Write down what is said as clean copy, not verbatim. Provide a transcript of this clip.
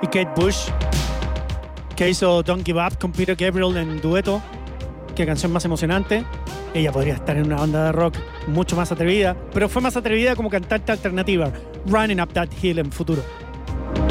y Kate Bush, que hizo Don't Give Up con Peter Gabriel en dueto. Qué canción más emocionante. Ella podría estar en una banda de rock mucho más atrevida, pero fue más atrevida como cantante alternativa. Running Up That Hill en futuro.